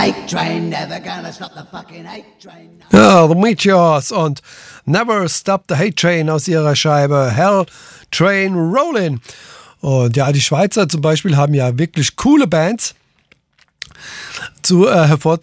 hate train, never gonna stop the fucking hate train. Ja, The Meteors und Never Stop the Hate Train aus ihrer Scheibe Hell Train Rollin'. Und ja, die Schweizer zum Beispiel haben ja wirklich coole Bands zu